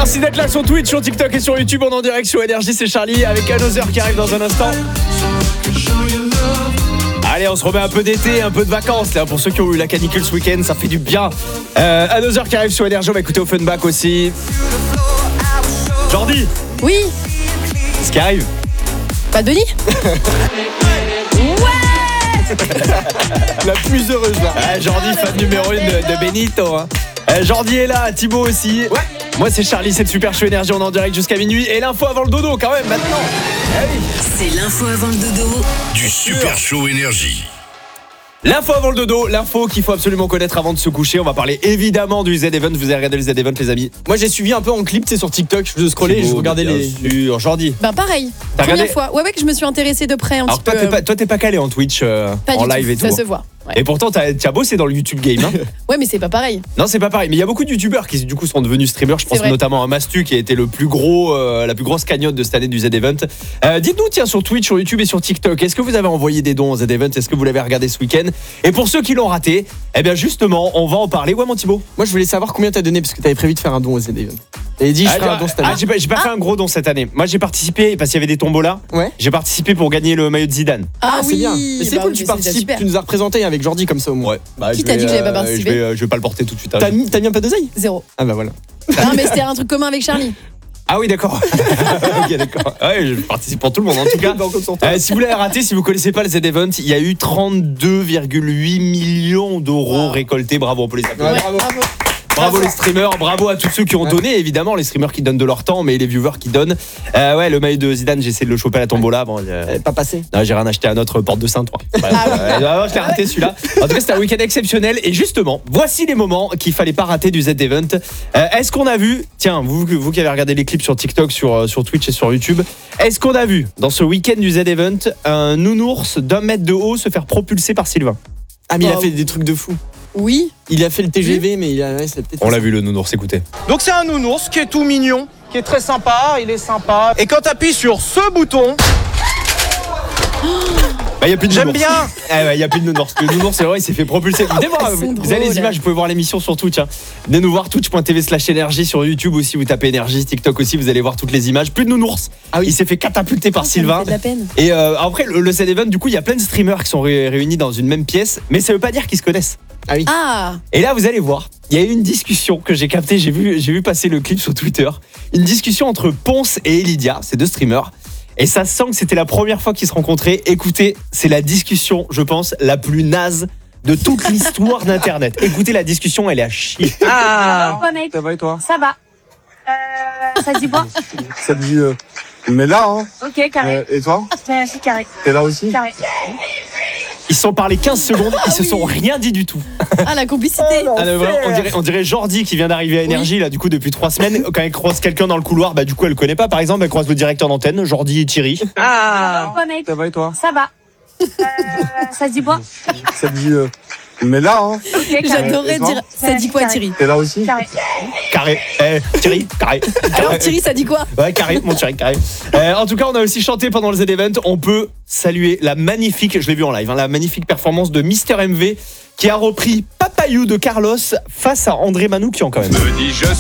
Merci d'être là sur Twitch, sur TikTok et sur YouTube. On est en direct sur Énergie, c'est Charlie avec Another qui arrive dans un instant. Allez, on se remet un peu d'été, un peu de vacances là. Pour ceux qui ont eu la canicule ce week-end, ça fait du bien. Another qui arrive sur Énergie, on va écouter Offenbach aussi. Jordi. Oui. Ce qui arrive. Pas Denis. La plus heureuse là. Jordi, fan numéro 1 de Benito. Hein. Jordi est là, Thibaut aussi. Ouais. Moi c'est Charlie, c'est le Super Show Énergie, on est en direct jusqu'à minuit. Et l'info avant le dodo quand même maintenant. Eh oui. C'est l'info avant le dodo du Super Show Énergie. L'info avant le dodo, l'info qu'il faut absolument connaître avant de se coucher. On va parler évidemment du Z-Event. Vous avez regardé le Z-Event les amis? Moi j'ai suivi un peu en clip, c'est sur TikTok. Je scrollais et je regardais les... Jordi. Ben pareil, première fois. Ouais que je me suis intéressée de près un Alors petit peu. toi t'es pas calé en Twitch en live et tout. Ça se voit. Ouais. Et pourtant t'as bossé dans le YouTube game hein. Ouais mais c'est pas pareil. Non c'est pas pareil, mais il y a beaucoup de youtubeurs qui du coup sont devenus streamers. Je pense notamment à Mastu qui a été le plus gros, la plus grosse cagnotte de cette année du Z-Event. Dites-nous tiens sur Twitch, sur YouTube et sur TikTok, est-ce que vous avez envoyé des dons au Z-Event? Est-ce que vous l'avez regardé ce week-end? Et pour ceux qui l'ont raté, eh bien justement on va en parler. Ouais mon Thibaut. Moi je voulais savoir combien t'as donné parce que t'avais prévu de faire un don au Z-Event. Et dit je ferai un don cette année. J'ai pas fait un gros don cette année. Moi j'ai participé parce qu'il y avait des tombolas. Ouais. J'ai participé pour gagner le maillot de Zidane. Ah c'est bien. Mais c'est cool, tu participes, tu nous as représenté avec Jordi comme ça au moins. Ouais. Bah, qui t'a dit que j'avais pas participé? Je vais pas le porter tout de suite. T'as mis un peu d'oseille? 0. Ah bah voilà. Non mais c'était un truc commun avec Charlie. Ah oui d'accord. Ok d'accord. Ouais, je participe pour tout le monde en tout cas. Si vous l'avez raté, si vous connaissez pas le Z-Event, il y a eu 32,8 millions d'euros récoltés. Bravo, on peut les applaudir. Ouais, bravo. Bravo les streamers, bravo à tous ceux qui ont donné, évidemment, les streamers qui donnent de leur temps, mais les viewers qui donnent. Ouais, le maillot de Zidane, j'ai essayé de le choper à la tombola. Bon, pas passé. Non, j'ai rien acheté à notre porte de Saint-Ouen. Je l'ai raté celui-là. En tout cas, c'était un week-end exceptionnel. Et justement, voici les moments qu'il fallait pas rater du Z-Event. Est-ce qu'on a vu, tiens, vous qui avez regardé les clips sur TikTok, sur Twitch et sur YouTube, est-ce qu'on a vu dans ce week-end du Z-Event un nounours d'1 mètre de haut se faire propulser par Sylvain? Ah mais il a fait des trucs de fou. Oui. Il a fait le TGV, mais c'est peut-être. On l'a vu le nounours, écoutez. Donc c'est un nounours qui est tout mignon, qui est très sympa, il est sympa. Et quand tu appuies sur ce bouton, bah, y a plus de j'aime bien. Il y a plus de nounours. Le nounours, c'est vrai, il s'est fait propulser. Venez voir, vous avez les images, vous pouvez voir l'émission sur Twitch. Hein. Venez nous voir twitch.tv/énergie sur YouTube aussi, vous tapez énergie, TikTok aussi, vous allez voir toutes les images. Plus de nounours. Ah oui. Il s'est fait catapulter par Sylvain. Ça me fait de la peine. Et après le Z-Event, du coup, il y a plein de streamers qui sont réunis dans une même pièce, mais ça veut pas dire qu'ils se connaissent. Ah oui. Ah. Et là, vous allez voir, il y a eu une discussion que j'ai captée, j'ai vu passer le clip sur Twitter. Une discussion entre Ponce et Elidia, ces deux streamers. Et ça sent que c'était la première fois qu'ils se rencontraient. Écoutez, c'est la discussion, je pense, la plus naze de toute l'histoire d'Internet. Écoutez, la discussion, elle est à chier. Ah. Ouais, mec. Ça va et toi? Ça va. Ça dit quoi? Ça te dit mais là hein. Ok, carré. Et toi? C'est carré. T'es là aussi? Carré. Ils se sont parlé 15 secondes, ils se sont rien dit du tout. Ah la complicité. On dirait Jordi qui vient d'arriver à Énergie là du coup depuis 3 semaines. Quand elle croise quelqu'un dans le couloir, bah du coup elle le connaît pas. Par exemple, elle croise le directeur d'antenne, Jordi et Thierry. Ah. Ouais, mec. Ça va et toi? Ça va. Ça dit quoi? Ça te dit mais là hein. Ok, carré. J'adorais dire. Ça dit quoi Thierry? T'es là aussi? Carré. Carré. Thierry, carré. Alors Thierry ça dit quoi? Ouais, carré, mon Thierry, carré. En tout cas, on a aussi chanté pendant le Z-Event. On peut saluer la magnifique, je l'ai vu en live, hein, la magnifique performance de Mister MV qui a repris Papayou de Carlos face à André Manoukian quand même. Me dis je